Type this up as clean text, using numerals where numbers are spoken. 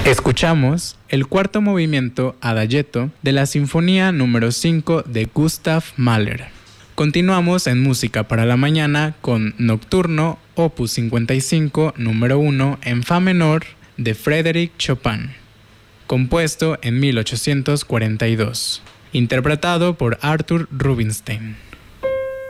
Escuchamos el cuarto movimiento Adagietto de la Sinfonía número 5 de Gustav Mahler. Continuamos en Música para la Mañana con Nocturno, opus 55, número 1 en fa menor de Frédéric Chopin, compuesto en 1842, interpretado por Arthur Rubinstein.